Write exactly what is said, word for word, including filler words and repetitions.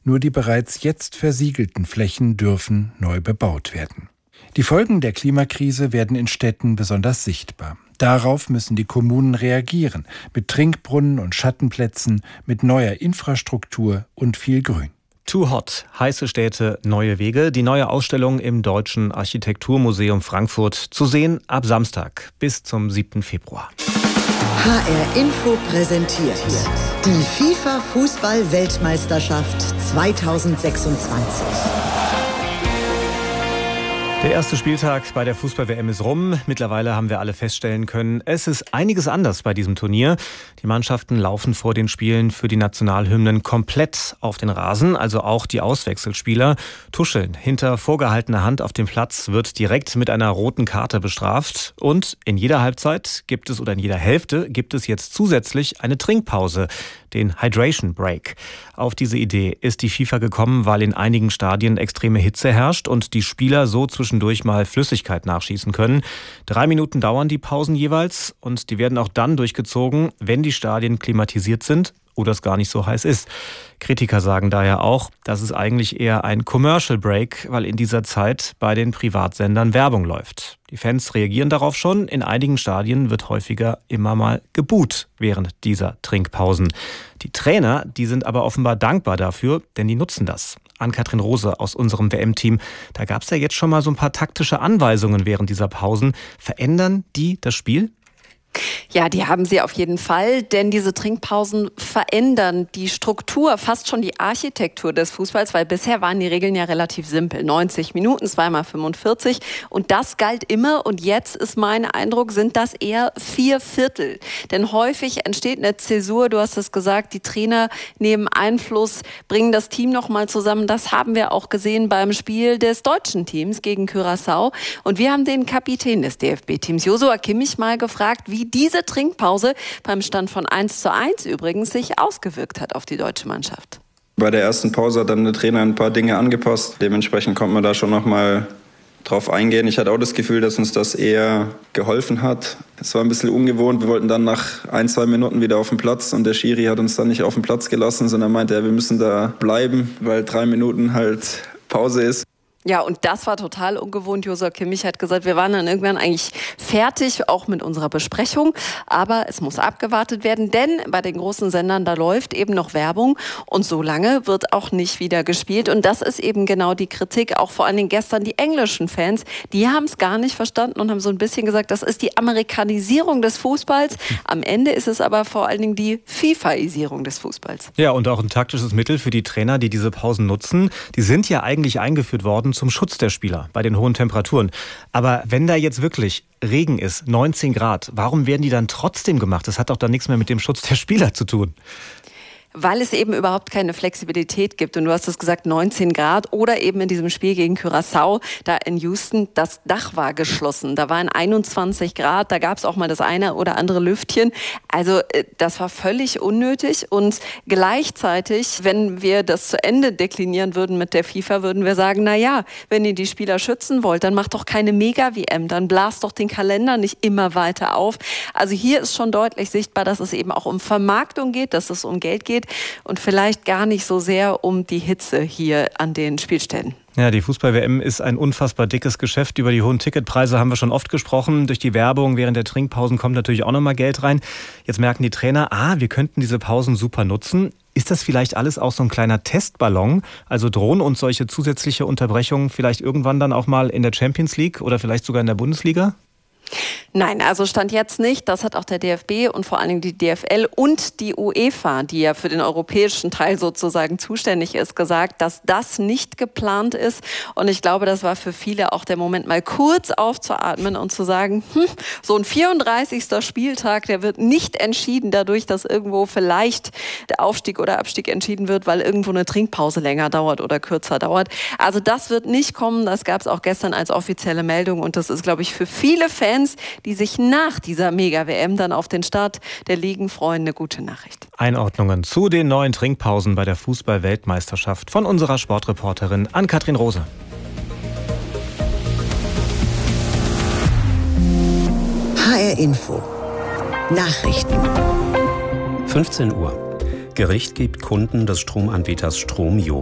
Nur die bereits jetzt versiegelten Flächen dürfen neu bebaut werden. Die Folgen der Klimakrise werden in Städten besonders sichtbar. Darauf müssen die Kommunen reagieren, mit Trinkbrunnen und Schattenplätzen, mit neuer Infrastruktur und viel Grün. Too Hot, heiße Städte, neue Wege. Die neue Ausstellung im Deutschen Architekturmuseum Frankfurt zu sehen ab Samstag bis zum siebten Februar. H R Info präsentiert die FIFA-Fußball-Weltmeisterschaft zweitausendsechsundzwanzig. Der erste Spieltag bei der Fußball-W M ist rum. Mittlerweile haben wir alle feststellen können, es ist einiges anders bei diesem Turnier. Die Mannschaften laufen vor den Spielen für die Nationalhymnen komplett auf den Rasen, also auch die Auswechselspieler. Tuscheln hinter vorgehaltener Hand auf dem Platz wird direkt mit einer roten Karte bestraft. Und in jeder Halbzeit gibt es oder in jeder Hälfte gibt es jetzt zusätzlich eine Trinkpause, den Hydration Break. Auf diese Idee ist die FIFA gekommen, weil in einigen Stadien extreme Hitze herrscht und die Spieler so zwischendurch mal Flüssigkeit nachschießen können. Drei Minuten dauern die Pausen jeweils und die werden auch dann durchgezogen, wenn die Stadien klimatisiert sind oder es gar nicht so heiß ist. Kritiker sagen daher auch, das ist eigentlich eher ein Commercial Break, weil in dieser Zeit bei den Privatsendern Werbung läuft. Die Fans reagieren darauf schon. In einigen Stadien wird häufiger immer mal geboot während dieser Trinkpausen. Die Trainer, die sind aber offenbar dankbar dafür, denn die nutzen das. Ann-Kathrin Rose aus unserem W M-Team. Da gab es ja jetzt schon mal so ein paar taktische Anweisungen während dieser Pausen. Verändern die das Spiel? Ja, die haben sie auf jeden Fall, denn diese Trinkpausen verändern die Struktur, fast schon die Architektur des Fußballs, weil bisher waren die Regeln ja relativ simpel. neunzig Minuten, zweimal fünfundvierzig und das galt immer und jetzt ist mein Eindruck, sind das eher vier Viertel. Denn häufig entsteht eine Zäsur, du hast es gesagt, die Trainer nehmen Einfluss, bringen das Team nochmal zusammen. Das haben wir auch gesehen beim Spiel des deutschen Teams gegen Curaçao und wir haben den Kapitän des D F B-Teams, Joshua Kimmich, mal gefragt, wie diese Trinkpause beim Stand von eins zu eins übrigens sich ausgewirkt hat auf die deutsche Mannschaft. Bei der ersten Pause hat dann der Trainer ein paar Dinge angepasst. Dementsprechend konnte man da schon noch mal drauf eingehen. Ich hatte auch das Gefühl, dass uns das eher geholfen hat. Es war ein bisschen ungewohnt. Wir wollten dann nach ein, zwei Minuten wieder auf den Platz und der Schiri hat uns dann nicht auf den Platz gelassen, sondern meinte, ja, wir müssen da bleiben, weil drei Minuten halt Pause ist. Ja, und das war total ungewohnt. Joshua Kimmich hat gesagt, wir waren dann irgendwann eigentlich fertig, auch mit unserer Besprechung. Aber es muss abgewartet werden, denn bei den großen Sendern, da läuft eben noch Werbung. Und so lange wird auch nicht wieder gespielt. Und das ist eben genau die Kritik, auch vor allen Dingen gestern die englischen Fans. Die haben es gar nicht verstanden und haben so ein bisschen gesagt, das ist die Amerikanisierung des Fußballs. Am Ende ist es aber vor allen Dingen die FIFAisierung des Fußballs. Ja, und auch ein taktisches Mittel für die Trainer, die diese Pausen nutzen. Die sind ja eigentlich eingeführt worden zum Schutz der Spieler bei den hohen Temperaturen. Aber wenn da jetzt wirklich Regen ist, neunzehn Grad, warum werden die dann trotzdem gemacht? Das hat doch dann nichts mehr mit dem Schutz der Spieler zu tun. Weil es eben überhaupt keine Flexibilität gibt. Und du hast es gesagt, neunzehn Grad oder eben in diesem Spiel gegen Curaçao, da in Houston, das Dach war geschlossen. Da waren einundzwanzig Grad, da gab es auch mal das eine oder andere Lüftchen. Also das war völlig unnötig und gleichzeitig, wenn wir das zu Ende deklinieren würden mit der FIFA, würden wir sagen, na ja, wenn ihr die Spieler schützen wollt, dann macht doch keine Mega-W M, dann blast doch den Kalender nicht immer weiter auf. Also hier ist schon deutlich sichtbar, dass es eben auch um Vermarktung geht, dass es um Geld geht. Und vielleicht gar nicht so sehr um die Hitze hier an den Spielstätten. Ja, die Fußball-W M ist ein unfassbar dickes Geschäft. Über die hohen Ticketpreise haben wir schon oft gesprochen. Durch die Werbung während der Trinkpausen kommt natürlich auch nochmal Geld rein. Jetzt merken die Trainer, ah, wir könnten diese Pausen super nutzen. Ist das vielleicht alles auch so ein kleiner Testballon? Also drohen uns solche zusätzliche Unterbrechungen vielleicht irgendwann dann auch mal in der Champions League oder vielleicht sogar in der Bundesliga? Nein, also Stand jetzt nicht. Das hat auch der D F B und vor allen Dingen die D F L und die UEFA, die ja für den europäischen Teil sozusagen zuständig ist, gesagt, dass das nicht geplant ist. Und ich glaube, das war für viele auch der Moment, mal kurz aufzuatmen und zu sagen, hm, so ein vierunddreißigster Spieltag, der wird nicht entschieden dadurch, dass irgendwo vielleicht der Aufstieg oder Abstieg entschieden wird, weil irgendwo eine Trinkpause länger dauert oder kürzer dauert. Also das wird nicht kommen. Das gab es auch gestern als offizielle Meldung. Und das ist, glaube ich, für viele Fans, die sich nach dieser Mega-W M dann auf den Start der Ligen freuen, eine gute Nachricht. Einordnungen zu den neuen Trinkpausen bei der Fußball-Weltmeisterschaft von unserer Sportreporterin Ann-Kathrin Rose. H R Info Nachrichten. fünfzehn Uhr. Gericht gibt Kunden des Stromanbieters Stromio